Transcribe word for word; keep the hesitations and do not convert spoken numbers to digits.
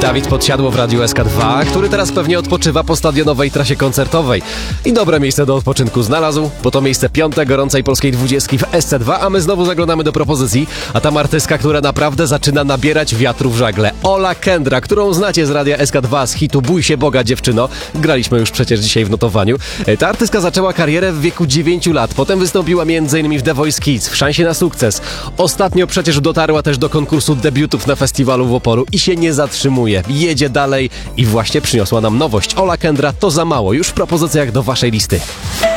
Dawid Podsiadło w Radiu S K dwa, który teraz pewnie odpoczywa po stadionowej trasie koncertowej. I dobre miejsce do odpoczynku znalazł, bo to miejsce piąte gorącej polskiej dwudziestki w S C dwa, a my znowu zaglądamy do propozycji, a tam artystka, która naprawdę zaczyna nabierać wiatru w żagle. Ola Kendra, którą znacie z Radia S K dwa, z hitu Bój się Boga, dziewczyno. Graliśmy już przecież dzisiaj w notowaniu. Ta artystka zaczęła karierę w wieku dziewięciu lat, potem wystąpiła m.in. w The Voice Kids, w Szansie na sukces. Ostatnio przecież dotarła też do konkursu debiutów na festiwalu w Oporu i się nie zatrzymuje. Jedzie dalej i właśnie przyniosła nam nowość. Ola Kendra, To za mało, już w propozycjach do waszej listy.